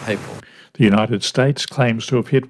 people. The United States claims to have hit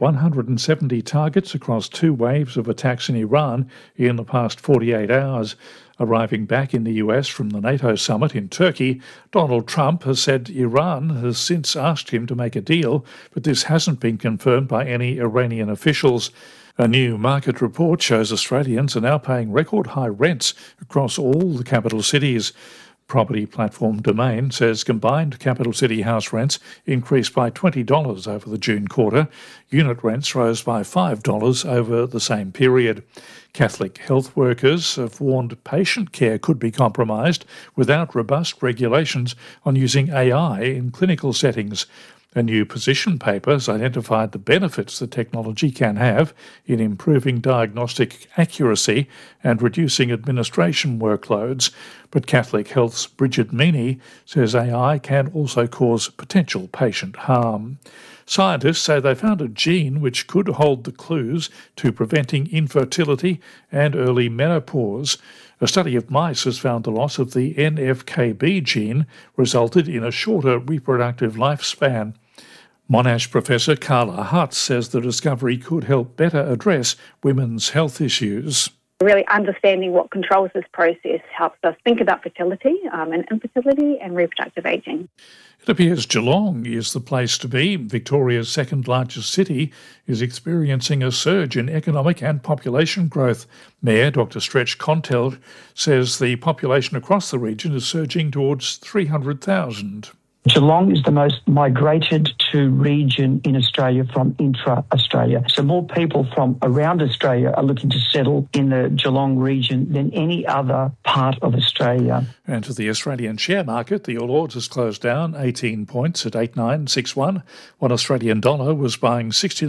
170 targets across 2 waves of attacks in Iran in the past 48 hours. Arriving back in the US from the NATO summit in Turkey, Donald Trump has said Iran has since asked him to make a deal, but this hasn't been confirmed by any Iranian officials. A new market report shows Australians are now paying record high rents across all the capital cities. Property platform Domain says combined capital city house rents increased by $20 over the June quarter. Unit rents rose by $5 over the same period. Catholic health workers have warned patient care could be compromised without robust regulations on using AI in clinical settings. A new position paper has identified the benefits the technology can have in improving diagnostic accuracy and reducing administration workloads. But Catholic Health's Bridget Meaney says AI can also cause potential patient harm. Scientists say they found a gene which could hold the clues to preventing infertility and early menopause. A study of mice has found the loss of the NFKB gene resulted in a shorter reproductive lifespan. Monash professor Carla Hutz says the discovery could help better address women's health issues. Really understanding what controls this process helps us think about fertility and infertility and reproductive ageing. It appears Geelong is the place to be. Victoria's second largest city is experiencing a surge in economic and population growth. Mayor Dr Stretch Contel says the population across the region is surging towards 300,000. Geelong is the most migrated to region in Australia from intra-Australia. So more people from around Australia are looking to settle in the Geelong region than any other part of Australia. And to the Australian share market, the All Ords has closed down 18 points at 8961. One Australian dollar was buying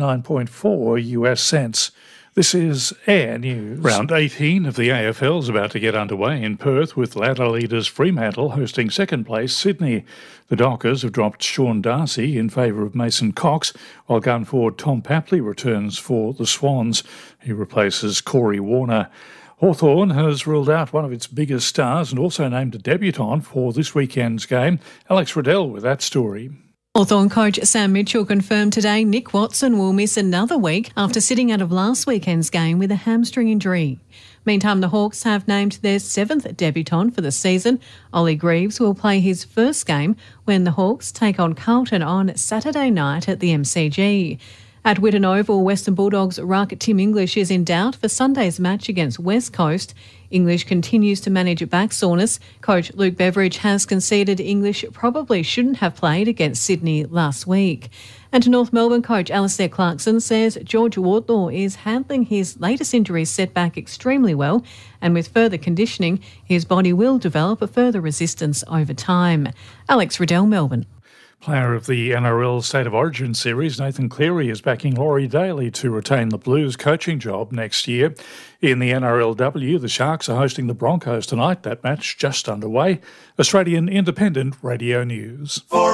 69.4 US cents. This is Air News. Round 18 of the AFL is about to get underway in Perth, with ladder leaders Fremantle hosting second place Sydney. The Dockers have dropped Sean Darcy in favour of Mason Cox, while gun forward Tom Papley returns for the Swans. He replaces Corey Warner. Hawthorn has ruled out one of its biggest stars and also named a debutant for this weekend's game. Alex Riddell with that story. Hawthorn coach Sam Mitchell confirmed today Nick Watson will miss another week after sitting out of last weekend's game with a hamstring injury. Meantime, the Hawks have named their 7th debutant for the season. Ollie Greaves will play his first game when the Hawks take on Carlton on Saturday night at the MCG. At Whitten Oval, Western Bulldogs ruck Tim English is in doubt for Sunday's match against West Coast. English continues to manage back soreness. Coach Luke Beveridge has conceded English probably shouldn't have played against Sydney last week. And North Melbourne coach Alistair Clarkson says George Wardlaw is handling his latest injury setback extremely well, and with further conditioning, his body will develop a further resistance over time. Alex Riddell, Melbourne. Player of the NRL State of Origin series, Nathan Cleary is backing Laurie Daly to retain the Blues coaching job next year. In the NRLW, the Sharks are hosting the Broncos tonight. That match just underway. Australian Independent Radio News.